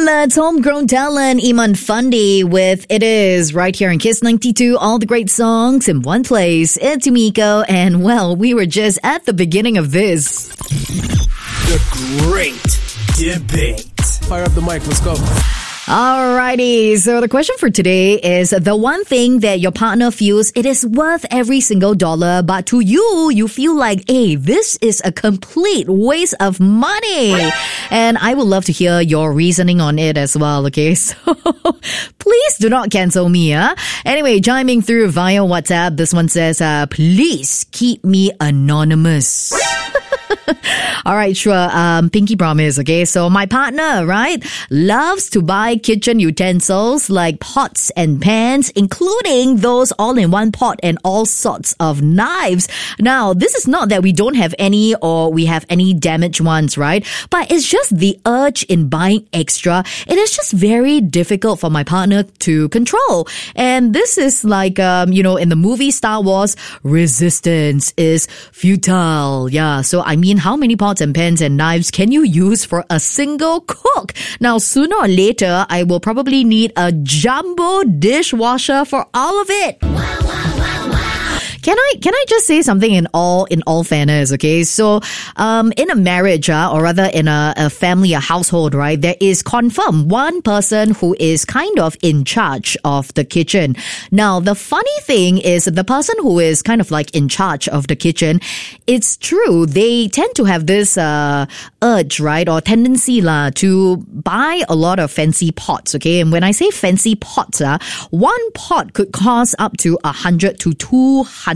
That's homegrown talent Iman Fundi with It Is right here in Kiss 92. All the great songs in one place. It's Umiko, and well, we were just at the beginning of this. The Great Debate. Fire up the mic, let's go. Alrighty, so the question for today is the one thing that your partner feels it is worth every single dollar, but to you feel like, hey, this is a complete waste of money. And I would love to hear your reasoning on it as well, okay? So please do not cancel me, huh? Anyway, chiming through via WhatsApp, this one says, please keep me anonymous. All right, sure. Pinky promise, okay? So my partner, right, loves to buy kitchen utensils like pots and pans, including those all-in-one pot and all sorts of knives. Now, this is not that we don't have any or we have any damaged ones, right? But it's just the urge in buying extra. It is just very difficult for my partner to control. And this is like, in the movie Star Wars, resistance is futile. Yeah, so I mean, how many pots and pans and knives can you use for a single cook? Now, sooner or later, I will probably need a jumbo dishwasher for all of it. Can I just say something in all fairness, okay? So, in a marriage, or rather in a family, a household, right, there is confirmed one person who is kind of in charge of the kitchen. Now, the funny thing is the person who is kind of like in charge of the kitchen, it's true, they tend to have this, urge, right, or tendency, to buy a lot of fancy pots, okay? And when I say fancy pots, one pot could cost up to $100 to $200.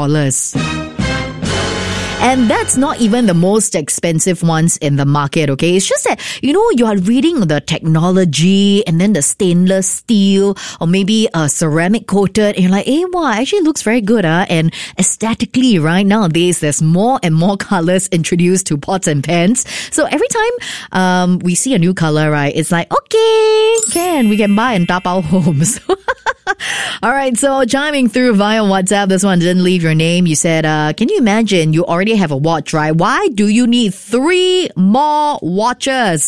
And that's not even the most expensive ones in the market, okay? It's just that, you are reading the technology and then the stainless steel or maybe a ceramic coated and you're like, hey, wow, actually looks very good, And aesthetically, right, nowadays there's more and more colors introduced to pots and pans. So every time we see a new color, right, it's like, okay, we can buy and tap our homes. All right, so chiming through via WhatsApp, this one didn't leave your name. You said, can you imagine you already have a watch, right? Why do you need 3 more watches?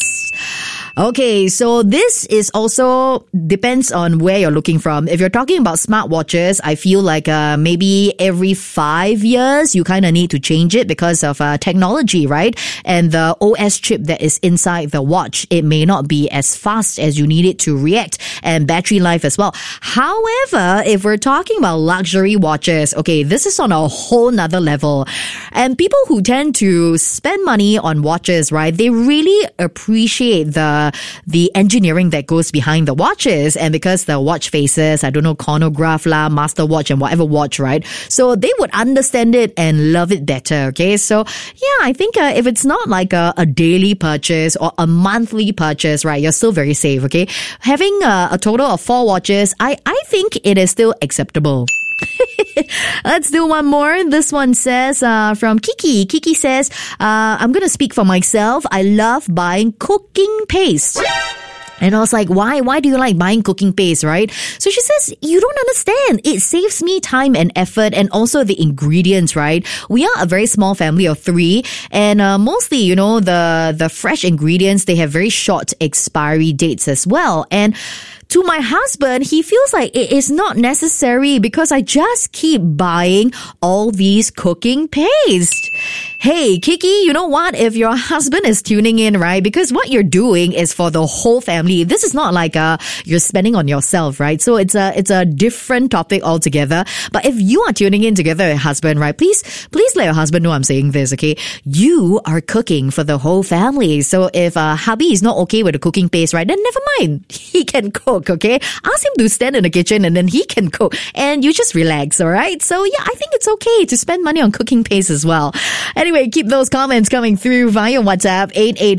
Okay, so this is also depends on where you're looking from. If you're talking about smartwatches, I feel like maybe every 5 years you kind of need to change it because of technology, right? And the OS chip that is inside the watch, it may not be as fast as you need it to react, and battery life as well. However, if we're talking about luxury watches, okay, this is on a whole nother level. And people who tend to spend money on watches, right, they really appreciate the engineering that goes behind the watches. And because the watch faces, chronograph master watch and whatever watch, right? So they would understand it and love it better, okay? So yeah, I think if it's not like a daily purchase or a monthly purchase, right, you're still very safe, okay? Having a total of 4 watches, I think it is still acceptable. Let's do one more. This one says from Kiki. Kiki says, I'm going to speak for myself. I love buying cooking paste. And I was like, why do you like buying cooking paste, right? So she says, you don't understand. It saves me time and effort and also the ingredients, right? We are a very small family of 3 and mostly, the fresh ingredients, they have very short expiry dates as well. And to my husband, he feels like it is not necessary because I just keep buying all these cooking paste. Hey, Kiki, you know what? If your husband is tuning in, right? Because what you're doing is for the whole family. This is not like you're spending on yourself, right? So it's a different topic altogether. But if you are tuning in together with your husband, right? Please let your husband know I'm saying this, okay? You are cooking for the whole family. So if hubby is not okay with the cooking paste, right? Then never mind. He can cook, okay? Ask him to stand in the kitchen and then he can cook. And you just relax, all right? So yeah, I think it's okay to spend money on cooking paste as well. Anyway, keep those comments coming through via WhatsApp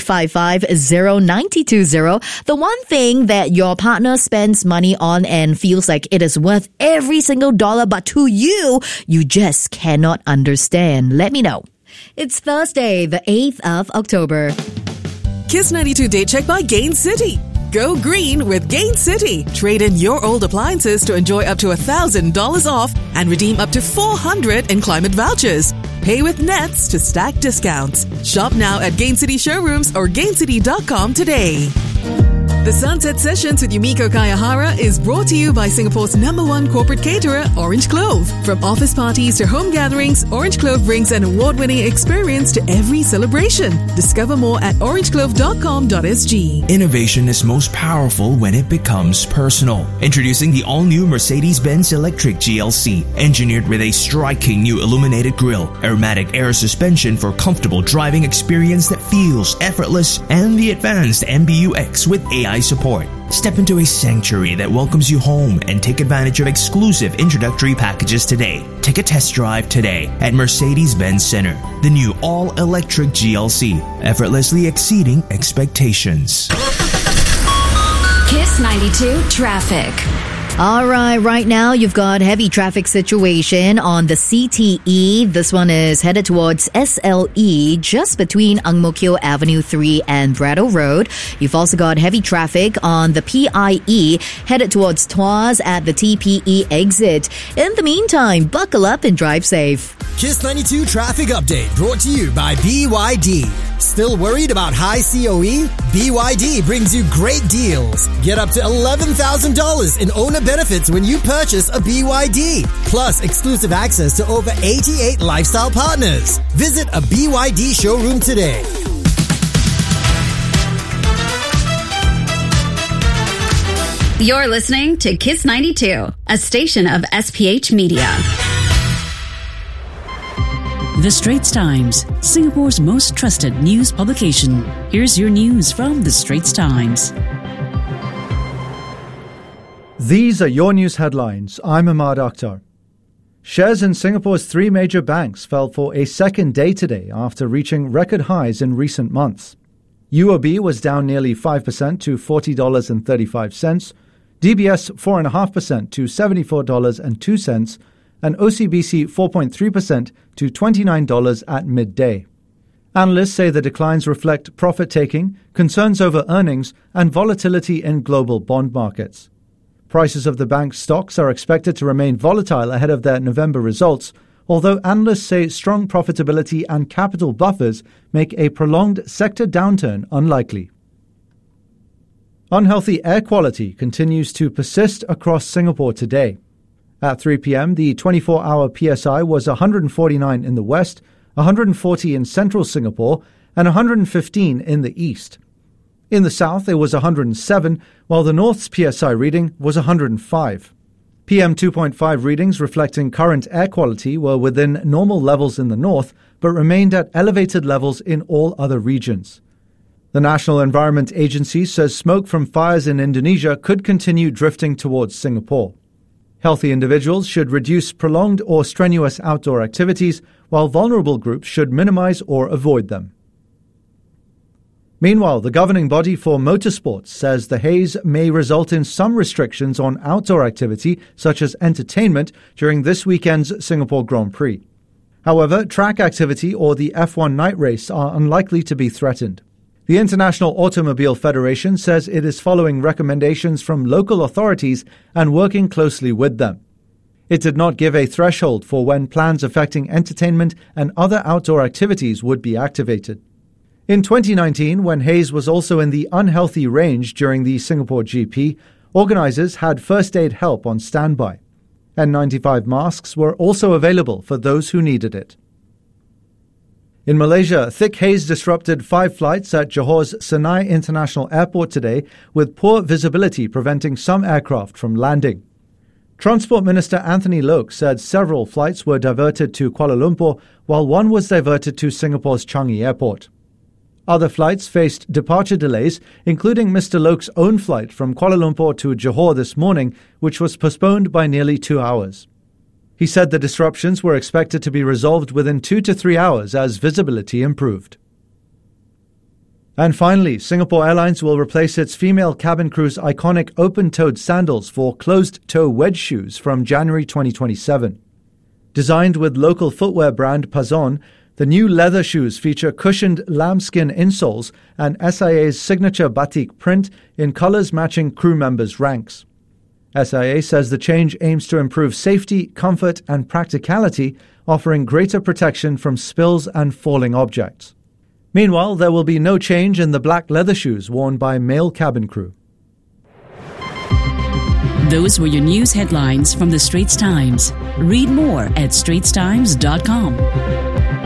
8855-0920. The one thing that your partner spends money on and feels like it is worth every single dollar, but to you just cannot understand. Let me know. It's Thursday, the 8th of October. Kiss 92 Date Check by Gain City. Go green with Gain City. Trade in your old appliances to enjoy up to $1,000 off and redeem up to $400 in climate vouchers. Pay with Nets to stack discounts. Shop now at Gain City showrooms or gaincity.com today. The Sunset Sessions with Yumiko Kayahara is brought to you by Singapore's #1 corporate caterer, Orange Clove. From office parties to home gatherings, Orange Clove brings an award-winning experience to every celebration. Discover more at orangeclove.com.sg. Innovation is most powerful when it becomes personal. Introducing the all-new Mercedes-Benz Electric GLC, engineered with a striking new illuminated grille, aromatic air suspension for comfortable driving experience that feels effortless, and the advanced MBUX with AI support. Step into a sanctuary that welcomes you home and take advantage of exclusive introductory packages today. Take a test drive today at Mercedes-Benz Center. The new all-electric GLC, effortlessly exceeding expectations. Kiss 92 Traffic. All right now you've got heavy traffic situation on the CTE. This one is headed towards SLE, just between Ang Mo Kio Avenue 3 and Brattle Road. You've also got heavy traffic on the PIE, headed towards Tuas at the TPE exit. In the meantime, buckle up and drive safe. Kiss 92 Traffic Update brought to you by BYD. Still worried about high COE? BYD brings you great deals. Get up to $11,000 in owner benefits when you purchase a BYD. Plus exclusive access to over 88 lifestyle partners. Visit a BYD showroom today. You're listening to Kiss 92, a station of SPH Media. The Straits Times, Singapore's most trusted news publication. Here's your news from The Straits Times. These are your news headlines. I'm Ahmad Akhtar. Shares in Singapore's three major banks fell for a second day today after reaching record highs in recent months. UOB was down nearly 5% to $40.35, DBS 4.5% to $74.02, and OCBC 4.3% to $29 at midday. Analysts say the declines reflect profit-taking, concerns over earnings, and volatility in global bond markets. Prices of the bank's stocks are expected to remain volatile ahead of their November results, although analysts say strong profitability and capital buffers make a prolonged sector downturn unlikely. Unhealthy air quality continues to persist across Singapore today. At 3 p.m., the 24-hour PSI was 149 in the west, 140 in central Singapore, and 115 in the east. In the south, it was 107, while the north's PSI reading was 105. PM 2.5 readings reflecting current air quality were within normal levels in the north, but remained at elevated levels in all other regions. The National Environment Agency says smoke from fires in Indonesia could continue drifting towards Singapore. Healthy individuals should reduce prolonged or strenuous outdoor activities, while vulnerable groups should minimize or avoid them. Meanwhile, the governing body for motorsports says the haze may result in some restrictions on outdoor activity, such as entertainment, during this weekend's Singapore Grand Prix. However, track activity or the F1 night race are unlikely to be threatened. The International Automobile Federation says it is following recommendations from local authorities and working closely with them. It did not give a threshold for when plans affecting entertainment and other outdoor activities would be activated. In 2019, when haze was also in the unhealthy range during the Singapore GP, organizers had first aid help on standby. N95 masks were also available for those who needed it. In Malaysia, thick haze disrupted 5 flights at Johore's Senai International Airport today, with poor visibility preventing some aircraft from landing. Transport Minister Anthony Loke said several flights were diverted to Kuala Lumpur, while one was diverted to Singapore's Changi Airport. Other flights faced departure delays, including Mr. Loke's own flight from Kuala Lumpur to Johor this morning, which was postponed by nearly 2 hours. He said the disruptions were expected to be resolved within 2 to 3 hours as visibility improved. And finally, Singapore Airlines will replace its female cabin crew's iconic open-toed sandals for closed-toe wedge shoes from January 2027. Designed with local footwear brand Pazon, the new leather shoes feature cushioned lambskin insoles and SIA's signature batik print in colors matching crew members' ranks. SIA says the change aims to improve safety, comfort, and practicality, offering greater protection from spills and falling objects. Meanwhile, there will be no change in the black leather shoes worn by male cabin crew. Those were your news headlines from the Straits Times. Read more at straitstimes.com.